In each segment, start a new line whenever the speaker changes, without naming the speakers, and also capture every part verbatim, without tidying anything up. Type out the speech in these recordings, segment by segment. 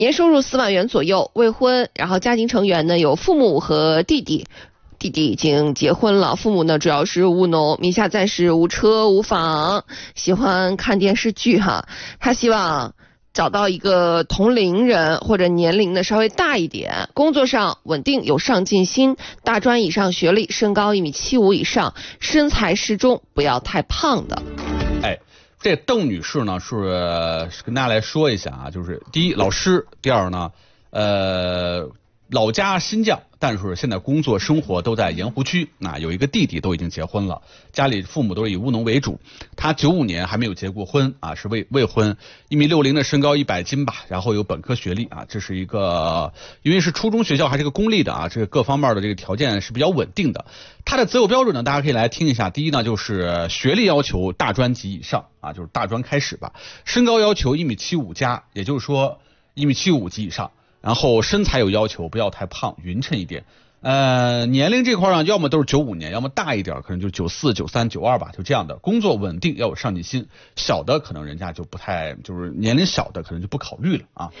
年收入四万元左右，未婚，然后家庭成员呢有父母和弟弟。弟弟已经结婚了，父母呢主要是务农，名下暂时无车无房，喜欢看电视剧哈。他希望找到一个同龄人或者年龄呢稍微大一点，工作上稳定有上进心，大专以上学历，身高一米七五以上，身材适中，不要太胖的。
哎，这邓女士呢是跟大家来说一下啊，就是第一老师，第二呢，呃。老家新疆，但是现在工作生活都在盐湖区。那有一个弟弟都已经结婚了，家里父母都是以务农为主。他九五年还没有结过婚啊，是未未婚，一米六零的身高，一百斤吧，然后有本科学历啊，这是一个因为是初中学校还是个公立的啊，这个各方面的这个条件是比较稳定的。他的择偶标准呢，大家可以来听一下。第一呢，就是学历要求大专及以上啊，就是大专开始吧。身高要求一米七五加，也就是说一米七五及以上。然后身材有要求，不要太胖，匀称一点。呃，年龄这块呢，要么都是九五年，要么大一点，可能就九四、九三、九二吧，就这样的。工作稳定，要有上进心。小的可能人家就不太，就是年龄小的可能就不考虑了啊。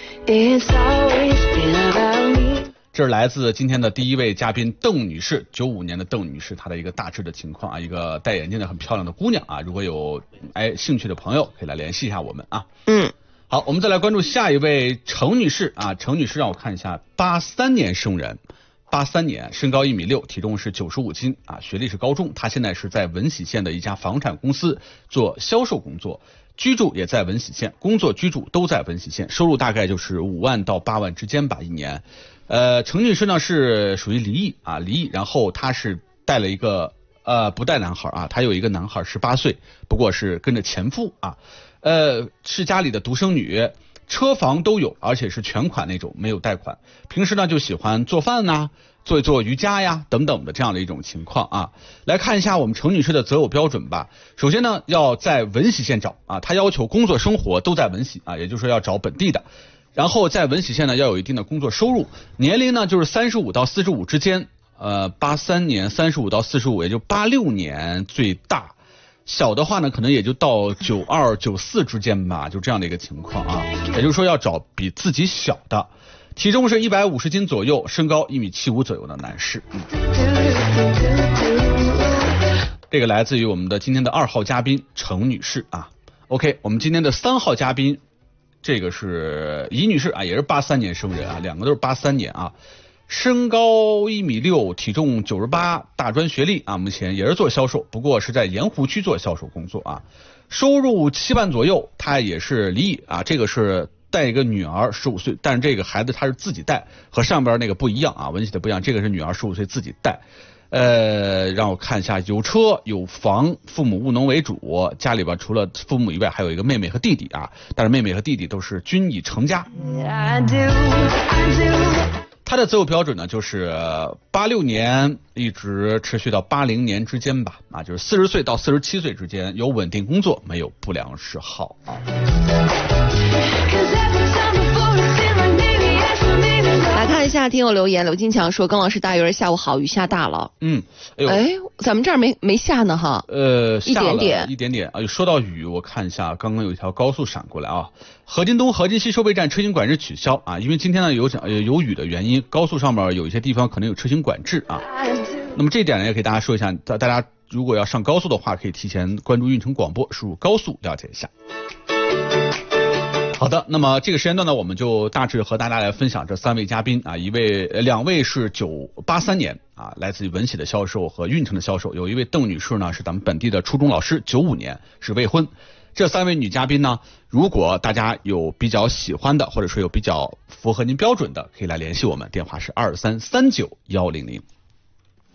这是来自今天的第一位嘉宾邓女士，九五年的邓女士，她的一个大致的情况啊，一个戴眼镜的很漂亮的姑娘啊。如果有哎兴趣的朋友，可以来联系一下我们啊。
嗯。
好，我们再来关注下一位程女士啊，程女士让我看一下，八三年生人，八三年，身高一米六，体重是九十五斤啊，学历是高中，她现在是在闻喜县的一家房产公司做销售工作，居住也在闻喜县，工作居住都在闻喜县，收入大概就是五万到八万之间吧一年。呃，程女士呢是属于离异啊，离异，然后她是带了一个呃不带男孩啊，她有一个男孩十八岁，不过是跟着前夫啊。呃，是家里的独生女，车房都有，而且是全款那种，没有贷款。平时呢就喜欢做饭呐、啊，做一做瑜伽呀等等的这样的一种情况啊。来看一下我们程女士的择偶标准吧。首先呢，要在闻喜县找啊，她要求工作生活都在闻喜啊，也就是说要找本地的。然后在闻喜县呢要有一定的工作收入，年龄呢就是三十五到四十五之间。呃，八三年三十五到四十五，也就八六年最大。小的话呢，可能也就到九二、九四之间吧，就这样的一个情况啊。也就是说，要找比自己小的，体重是一百五十斤左右，身高一米七五左右的男士。嗯，这个来自于我们的今天的二号嘉宾程女士啊。OK， 我们今天的三号嘉宾，这个是尹女士啊，也是八三年生人啊，两个都是八三年啊。身高一米六，体重九十八，大专学历啊，目前也是做销售，不过是在盐湖区做销售工作啊，收入七万左右，他也是离异啊，这个是带一个女儿十五岁，但是这个孩子他是自己带，和上边那个不一样啊，闻喜的不一样，这个是女儿十五岁自己带。呃，让我看一下，有车有房，父母务农为主，家里边除了父母以外还有一个妹妹和弟弟啊，但是妹妹和弟弟都是均已成家。他的择偶标准呢，就是八六年一直持续到八零年之间吧，啊，就是四十岁到四十七岁之间，有稳定工作，没有不良嗜好啊。
来看一下听友留言，刘金强说：“龚老师，大鱼儿下午好，雨下大了。”
嗯，哎呦，
哎，咱们这儿没没下呢哈。
呃，
一点点，
一点点啊。说到雨，我看一下，刚刚有一条高速闪过来啊。河津东河津西收费站车型管制取消啊，因为今天呢有讲有雨的原因，高速上面有一些地方可能有车型管制啊。那么这一点呢也给大家说一下，大大家如果要上高速的话，可以提前关注运城广播，输入高速了解一下。好的，那么这个时间段呢，我们就大致和大家来分享这三位嘉宾啊，一位、呃、两位是九八三年啊，来自于闻喜的销售和运城的销售，有一位邓女士呢是咱们本地的初中老师，九五年是未婚。这三位女嘉宾呢，如果大家有比较喜欢的，或者说有比较符合您标准的，可以来联系我们，电话是二三三九幺零零。